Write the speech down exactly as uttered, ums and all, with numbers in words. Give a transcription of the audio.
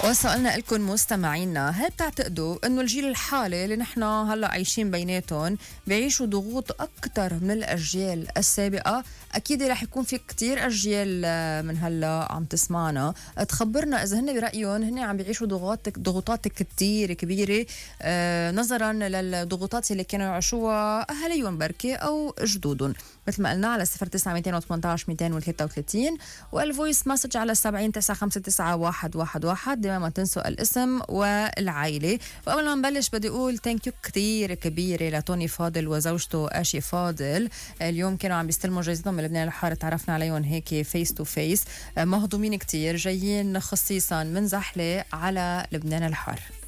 وسألنا لكم مستمعينا، هل بتعتقدوا انه الجيل الحالي اللي نحن هلا عايشين بيناتهم بيعيشوا ضغوط اكثر من الاجيال السابقه؟ اكيد رح يكون في كتير اجيال من هلا عم تسمعنا، تخبرنا اذا هن برايهم هن عم بيعيشوا ضغوطات ضغوطات كتير كبيره آه نظرا للضغوطات اللي كانوا يعيشوها اهاليهم بركي او جدودهم. مثل ما قلنا على صفر تسعة مئتين وثمانية عشر مئتين وثلاثة وثلاثين والفويس مسج على سبعين تسعة خمسة تسعة واحد واحد واحد. دائما ما تنسوا الاسم والعائلة. وقبل ما نبلش بدي اقول ثانك يو كثير كبيرة لتوني فاضل وزوجته آشي فاضل. اليوم كانوا عم بيستلموا جايزتهم من لبنان الحار، تعرفنا عليهم هيك فيس تو فيس، مهضومين كثير، جايين خصيصا من زحلة على لبنان الحار.